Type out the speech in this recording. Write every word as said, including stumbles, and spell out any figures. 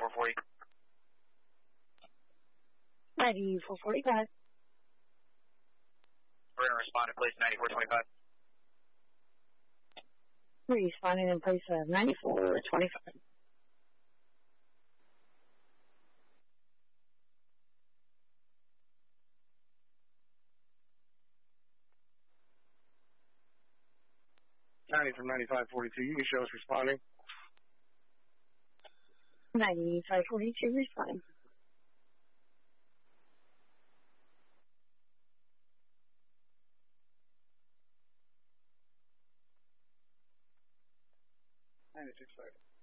ninety-four forty. ninety-four forty-five. We're going to respond to place ninety-four twenty-five. Responding in place of ninety-four twenty-five. ninety from ninety-five forty-two, you can show us responding. ninety-five forty-two, responding. ninety-six five.